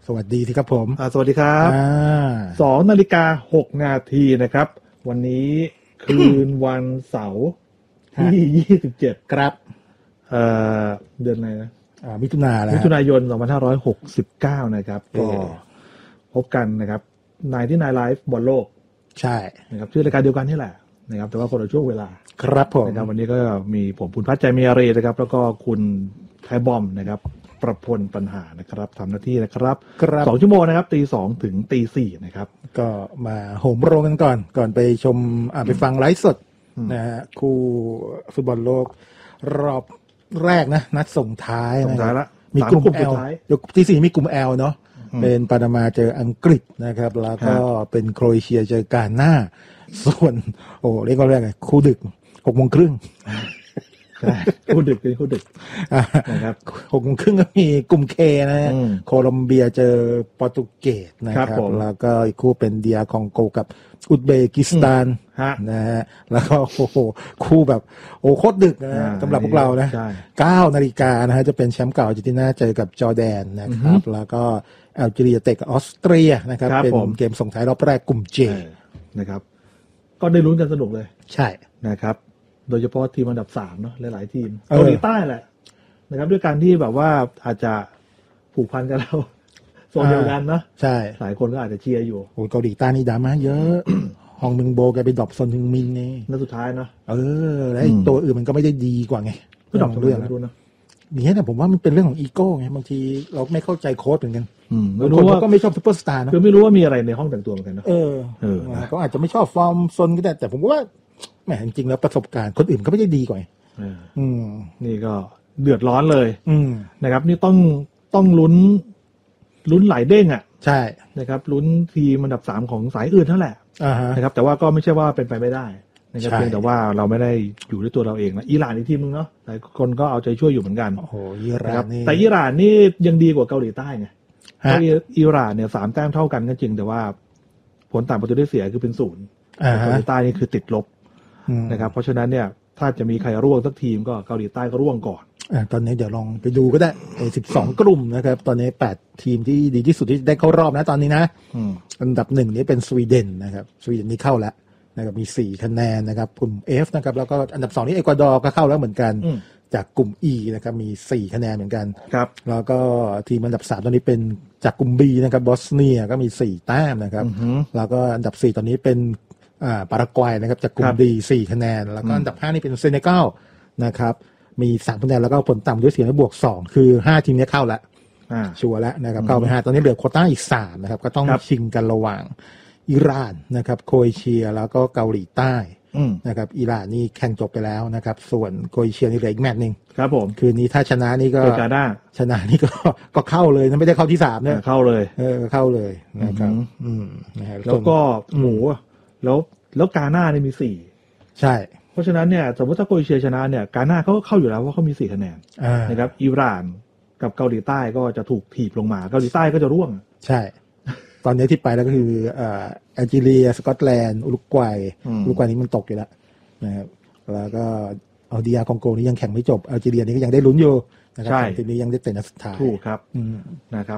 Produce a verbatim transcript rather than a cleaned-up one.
สวัสดีที่ครับผมสวัสดีครับสองนาฬิกาหกนาทีนะครับวันนี้คืนวันเสาร์ที่ยี่สิบเจ็ดครับเอ่อเดือนไหนนะอ่ามิถุนาแล้วมิถุนายนสองพันห้าร้อยหกสิบเก้านะครับก็พบกันนะครับในที่นายไลฟ์บอลโลกใช่นะครับชื่อรายการเดียวกันนี่แหละนะครับแต่ว่าคนละช่วงเวลาครับผมนะครับวันนี้ก็มีผมคุณพัชใจมีอารีนะครับแล้วก็คุณไทบอมนะครับประพลปัญหานะครับทำหน้าที่นะครับสองชั่วโมงนะครับตีสองถึงตีสี่นะครับก็มาโหมโรงกันก่อนก่อนไปชมอ่าไปฟังไลฟ์สดนะฮะคู่ฟุตบอลโลกรอบแรกนะนัดส่งท้ายนะครับมีกลุ่ม L ที่สี่มีกลุ่ม L เนาะเป็นปานามาเจออังกฤษนะครับแล้วก็เป็นโครเอเชียเจอกาน่าส่วนโอ้เรียกว่าแรกไงคู่ดึกหกโมงครึ่งคู่ดึกเป็นคู่ดึกนะครับหกโมงครึ่งก็มีกลุ่มเคนะโคลอมเบียเจอโปรตุเกสนะครับแล้วก็อีกคู่เป็นเดียคองโกกับอุซเบกิสถานนะฮะแล้วก็โอ้โหคู่แบบโอ้โคตรดึกนะสำหรับพวกเรานะเก้านาฬิกานะฮะจะเป็นแชมป์เก่าอาร์เจนตินาเจอกับจอร์แดนนะครับแล้วก็แอลจีเรียเตะกับออสเตรียนะครับเป็นเกมส่งท้ายรอบแรกกลุ่ม J นะครับก็ได้ลุ้นกันสนุกเลยใช่นะครับโดยเฉพาะทีมอันดับสามเนาะหลายๆทีมเกาหลีใต้แหละนะครับด้วยการที่แบบว่าอาจจะผูกพันกับเราโซนเดียวกันเนาะใช่หลายคนก็อาจจะเชียร์อยู่โอ้เกาหลีใต้นี่ดราม่าเยอะฮองมิงโบแกไปดรอปซอนฮึงมินไงนัดสุดท้ายเนาะเออแล้วตัวอื่นมันก็ไม่ได้ดีกว่าไงไม่ดรอปเรื่องไม่รู้นะอย่างนี้แต่ผมว่ามันเป็นเรื่องของอีโก้ไงบางทีเราไม่เข้าใจโค้ชเหมือนกันไม่รู้ว่าก็ไม่ชอบซุปเปอร์สตาร์นะคือไม่รู้ว่ามีอะไรในห้องแต่งตัวเหมือนกันเนาะเออเออเขาอาจจะไม่ชอบฟอร์มซนก็ได้แต่ผมว่าแหมจริงๆแล้วประสบการณ์คนอื่นก็ไม่ได้ดีกว่าอืมนี่ก็เดือดร้อนเลยอืมนะครับนี่ต้องต้องลุ้นลุ้นหลายเด้งอ่ะใช่นะครับลุ้นทีมอันดับสามของสายอื่นเท่านั้นนะครับแต่ว่าก็ไม่ใช่ว่าเป็นไปไม่ได้นะครับเพียงแต่ว่าเราไม่ได้อยู่ด้วยตัวเราเองนะอิหร่านอีกทีมนึงเนาะหลายคนก็เอาใจช่วยอยู่เหมือนกันโอ้โหอิหร่านนี่แต่อิหร่านนี่ยังดีกว่าเกาหลีใต้ไงเพราะอิหร่านเนี่ยสามแต้มเท่ากันก็จริงแต่ว่าผลต่างประตูได้เสียคือเป็นศูนย์เกาหลีใต้นี่คือติดลบนะครับเพราะฉะนั้นเนี่ยถ้าจะมีใครร่วงสักทีมก็เกาหลีใต้ก็ร่วงก่อนอ่าตอนนี้เดี๋ยวลองไปดูก็ได้ไอ้สิบสองกลุ่มนะครับตอนนี้แปดทีมที่ดีที่สุดที่ได้เข้ารอบนะตอนนี้นะอันดับหนึ่งนี้เป็นสวีเดนนะครับสวีเดนนี่เข้าแล้วนะครับมีสี่คะแนนนะครับกลุ่ม F นะครับแล้วก็อันดับสองนี่เอกวาดอร์ก็เข้าแล้วเหมือนกันจากกลุ่ม E นะครับมีสี่คะแนนเหมือนกันครับแล้วก็ทีมอันดับสามตอนนี้เป็นจากกลุ่ม B นะครับบอสเนียก็มีสี่แต้มนะครับแล้วก็อันดับสี่ตอนนี้เป็นอ่าปารากวัยนะครับจากกลุ่ม D สี่คะแนนแล้วก็อันดับห้านี่เป็นเซเนกัลนะครับมีสามคะแนนแล้วก็ผลต่ำด้วยเสียงบวกสองคือห้าทีมนี้เข้าแล้วชัวร์แล้วนะครับเข้าไปห้าตอนนี้เหลือโควต้าอีกสามนะครับก็ต้องชิงกันระหว่างอิหร่านนะครับโครเอเชียแล้วก็เกาหลีใต้นะครับอิหร่านนี่แข่งจบไปแล้วนะครับส่วนโครเอเชียนี่เหลืออีกแมตช์นึงครับผมคืนนี้ถ้าชนะนี่ก็ชนะนี่ก็ก็เข้าเลยนะไม่ได้เข้าที่สามเนี่ยเข้าเลยเออเข้าเลยนะครับอืมแล้วก็หมูแล้วแล้วกาน่านี่มีสี่ใช่เพราะฉะนั้นเนี่ยสมมติถ้าโครเอเชียชนะเนี่ยกาน่าเขาก็เข้าอยู่แล้วเพราะเขามีสี่คะแนนนะครับอิหร่านกับเกาหลีใต้ก็จะถูกถีบลงมาเกาหลีใต้ก็จะร่วงใช่ตอนนี้ที่ไปแล้วก็คือแอลจีเรียสกอตแลนด์อุรุกวัยอุรุกวัยนี้มันตกอยู่แล้วนะครับแล้วก็เอาดีอาร์คองโกนี่ยังแข่งไม่จบแอลจีเรียนี่ก็ยังได้ลุ้นอยู่นะครับทีนี้ยังได้เตะนัดสุดท้ายถูกครับนะครับ